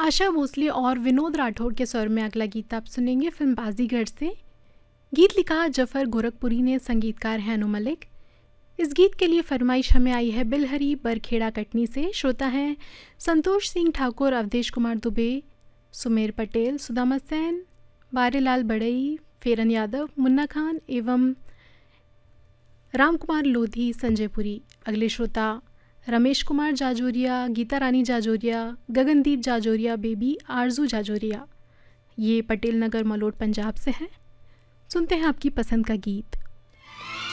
आशा भोसले और विनोद राठौड़ के स्वर में अगला गीत आप सुनेंगे फिल्म बाजीगर से। गीत लिखा जफर गोरखपुरी ने, संगीतकार हैं अनु मलिक। इस गीत के लिए फरमाइश हमें आई है बिलहरी बरखेड़ा कटनी से। श्रोता हैं संतोष सिंह ठाकुर, अवधेश कुमार दुबे, सुमेर पटेल, सुदामा सेन, बारेलाल बड़ई, फेरन यादव, मुन्ना खान एवं राम कुमार लोधी, संजय पुरी। अगले श्रोता रमेश कुमार जाजोरिया, गीता रानी जाजोरिया, गगनदीप जाजोरिया, बेबी आरजू जाजोरिया। ये पटेल नगर मलोट पंजाब से हैं। सुनते हैं आपकी पसंद का गीत।